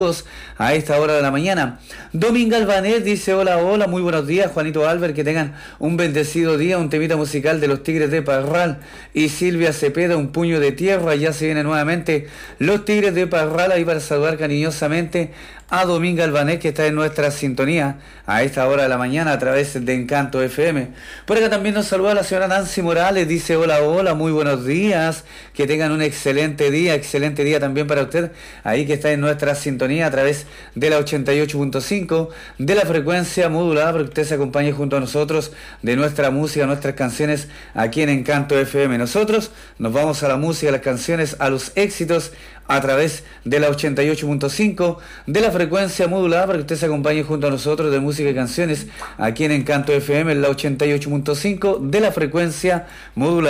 a esta hora de la mañana. Dominga Albanés dice hola, hola, muy buenos días, Juanito Albert, que tengan un bendecido día, un temita musical de los Tigres de Parral. Y Silvia Cepeda, un puño de tierra, ya se viene nuevamente los Tigres de Parral ahí para saludar cariñosamente a Dominga Albanés, que está en nuestra sintonía a esta hora de la mañana a través de Encanto FM. Por acá también nos saluda la señora Nancy Morales, dice hola, hola, muy buenos días, que tengan un excelente día también para usted, ahí que está en nuestra sintonía a través de la 88.5 de la frecuencia modulada, para que usted se acompañe junto a nosotros de nuestra música, nuestras canciones aquí en Encanto FM. Nosotros nos vamos a la música, a las canciones, a los éxitos a través de la 88.5 de la frecuencia modulada, para que usted se acompañe junto a nosotros de música y canciones aquí en Encanto FM, en la 88.5 de la frecuencia modulada.